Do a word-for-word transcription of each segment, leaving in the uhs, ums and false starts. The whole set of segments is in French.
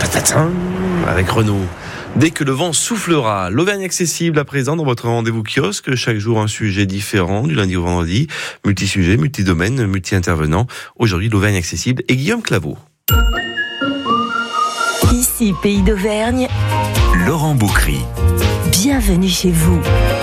Tatatin, avec Renaud. Dès que le vent soufflera, l'Auvergne accessible à présent dans votre rendez-vous kiosque. Chaque jour un sujet différent, du lundi au vendredi. Multi-sujets, multi-domaines, multi-intervenants. Aujourd'hui, l'Auvergne accessible et Guillaume Claveau. Ici, Pays d'Auvergne. Laurent Boucry. Bienvenue chez vous.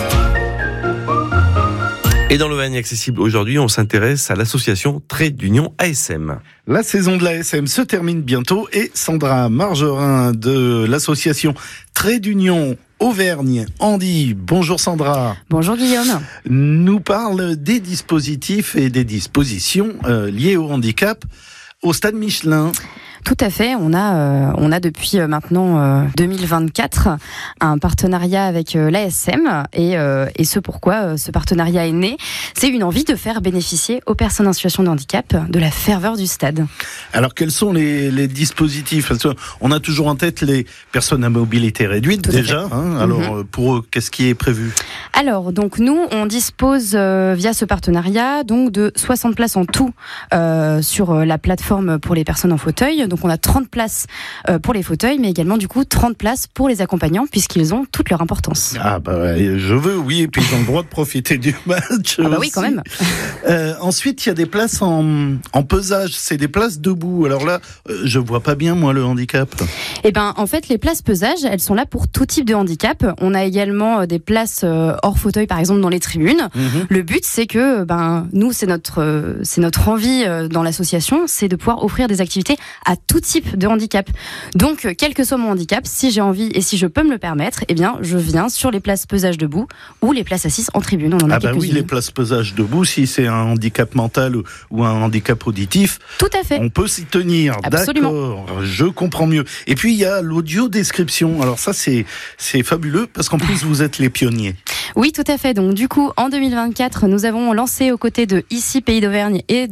Et dans l'Auvergne accessible aujourd'hui, on s'intéresse à l'association Trait d'Union A S M. La saison de l'A S M se termine bientôt et Sandra Margerin de l'association Trait d'Union Auvergne Andy, bonjour Sandra. Bonjour Guillaume. Nous parle des dispositifs et des dispositions euh, liées au handicap au Stade Michelin. Tout à fait, on a euh, on a depuis euh, maintenant euh, deux mille vingt-quatre un partenariat avec euh, l'A S M et euh, et ce pourquoi euh, ce partenariat est né, c'est une envie de faire bénéficier aux personnes en situation de handicap de la ferveur du stade. Alors quels sont les, les dispositifs ? Parce on a toujours en tête les personnes à mobilité réduite. Tout déjà. Hein, alors mm-hmm. pour eux, qu'est-ce qui est prévu ? Alors donc nous on dispose euh, via ce partenariat donc de soixante places en tout euh, sur la plateforme pour les personnes en fauteuil. Donc on a trente places pour les fauteuils, mais également du coup trente places pour les accompagnants, puisqu'ils ont toute leur importance. Ah bah je veux, oui, et puis ils ont le droit de profiter du match. Ah bah aussi. oui, quand même. euh, ensuite, il y a des places en, en pesage, c'est des places debout. Alors là, euh, je vois pas bien moi le handicap. Eh ben en fait, les places pesage, elles sont là pour tout type de handicap. On a également des places hors fauteuil, par exemple dans les tribunes. Mm-hmm. Le but, c'est que ben nous, c'est notre c'est notre envie dans l'association, c'est de pouvoir offrir des activités à tout type de handicap. Donc, quel que soit mon handicap, si j'ai envie et si je peux me le permettre, eh bien, je viens sur les places pesage debout ou les places assises en tribune. On en a ah bah quelques-unes. Oui, les places pesage debout, si c'est un handicap mental ou, ou un handicap auditif, tout à fait. On peut s'y tenir. Absolument. D'accord, je comprends mieux. Et puis, il y a l'audio description. Alors ça, c'est, c'est fabuleux parce qu'en plus, vous êtes les pionniers. Oui, tout à fait. Donc, du coup, en deux mille vingt-quatre, nous avons lancé aux côtés de Ici, Pays d'Auvergne et de